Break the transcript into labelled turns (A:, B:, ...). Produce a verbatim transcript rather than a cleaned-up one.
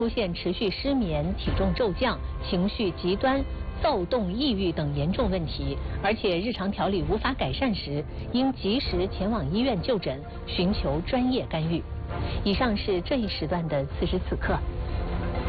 A: 出现持续失眠、体重骤降、情绪极端、躁动、抑郁等严重问题，而且日常调理无法改善时，应及时前往医院就诊，寻求专业干预。以上是这一时段的此时此刻。